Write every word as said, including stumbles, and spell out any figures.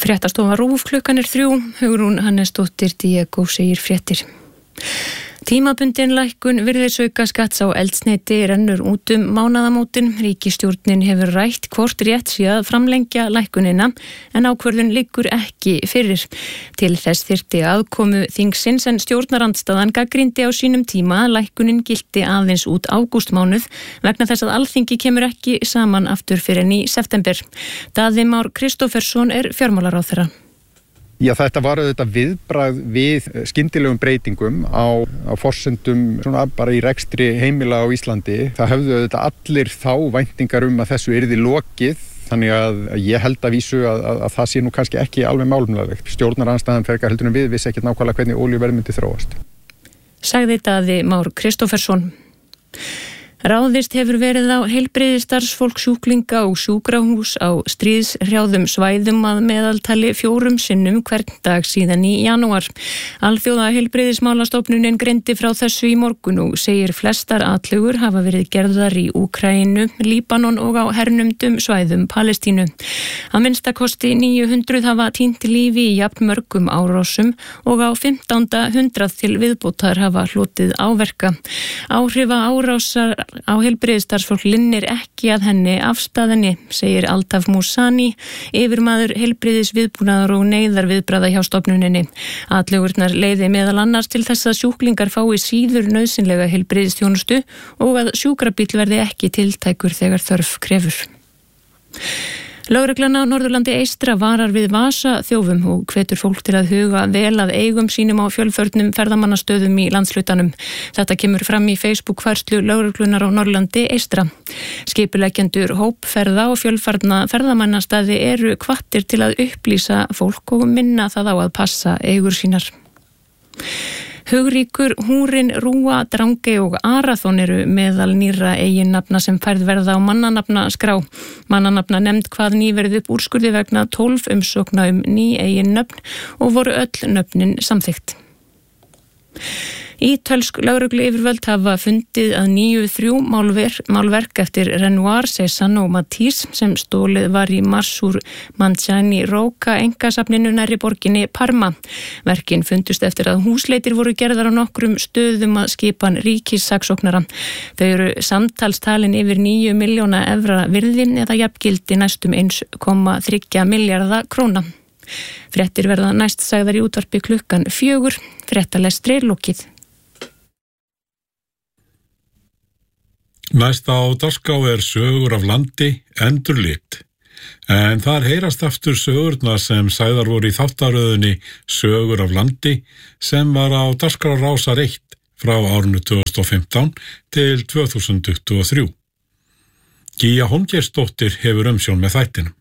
Fréttastofa RÚV klukkan er þrjú, Hugrún Hannesdóttir Diego segir fréttir. Tímabundin lækkun virðisaukaskatts á eldsneyti rennur út um mánaðamótin. Ríkisstjórnin hefur rætt hvort rétt sé að framlengja lækkunina en ákvörðun liggur ekki fyrir. Til þess þyrfti aðkomu þingsins en stjórnarandstaðan gagnrýndi á sínum tíma að lækkunin gilti aðeins út ágústmánuð vegna þess að Alþingi kemur ekki saman aftur fyrr en í september. Daði Már Kristófersson er fjármálaráðherra. Já, þetta var auðvitað viðbragð við skyndilegum breytingum á, á forsendum svona bara í rekstri heimila á Íslandi. Það höfðu auðvitað allir þá væntingar um að þessu yrði lokið, þannig að ég held að vísu að, að, að það sé nú kannski ekki alveg málumlegt. Stjórnarandstaðan frekar heldur en við vissi ekki nákvæmlega hvernig olíuverð myndi þróast. Sagði Daði Már Kristófersson. Ráðist hefur verið á heilbrigðisstarfsfólk, sjúklinga og sjúkrahús á stríðshrjáðum svæðum að meðaltali fjórum sinnum hvern dag síðan í janúar. Alþjóða heilbrigðismálastofnunin greindi frá þessu í morgun og segir flestar atlugur hafa verið gerðar í Úkraínu, Líbanon og á hernumdum svæðum Palestínu. Að minnstakosti níu hundruð hafa týnt lífi í jafn mörgum árásum og á fimmtánda hundrað til viðbótar hafa hlotið áverka. Áhrifa árásar á heilbrigðisstarfsfólk linnir ekki að henni afstæðinni, segir Altaf Musani, yfirmaður heilbrigðisviðbúnaðar og neyðarviðbragða hjá stofnuninni. Atlögurnar leiði meðal annars til þess að sjúklingar fái síður nauðsynlega heilbrigðisþjónustu og að sjúkrabíll verði ekki tiltækur þegar þörf krefur. Lögreglan á Norðurlandi eystra varar við vasaþjófum og hvetur fólk til að huga vel að eigum sínum á fjölförnum ferðamannastöðum í landshlutanum. Þetta kemur fram í Facebook-færslu lögreglunar á Norðurlandi eystra. Skipuleggjendur hópferða og fjölfarna ferðamannastaði eru hvattir til að upplýsa fólk og minna það á að passa eigur sínar. Hugríkur, Húrin, Rúa, Drangey og Arathon eru meðal nýrra eiginnafna sem færð verða á mannanafnaskrá. Mannanafna nefnd hvað nýverið upp úrskurði vegna tólf umsókna um ný eiginnöfn og voru öll nöfnin samþykkt. Ítölsk lögreglu yfirvöld hafa fundið að níu þrjú málverk, málverk eftir Renoir, Cézanne og Matisse sem stólið var í mars úr Manciani Rocca einkasafninu nærri borginni Parma. Verkin fundust eftir að húsleitir voru gerðar á nokkrum stöðum að skipan ríkissaksóknara. Þau eru samtalstalin yfir níu milljóna evra virðin eða jafngildi næstum eins komma þrjú milljarða króna. Fréttir verða næst sagðar í útvarpi klukkan fjögur, fréttalestri lokið. Næst á dagskrá er sögur af landi endurlit, en þar heyrast aftur sögurnar sem sagðar voru í þáttaröðinni Sögur af landi sem var á dagskrá Rásar eitt frá árinu tvö þúsund og fimmtán til tvö þúsund tuttugu og þrjú. Gíja Hólmgeirsdóttir hefur umsjón með þættinum.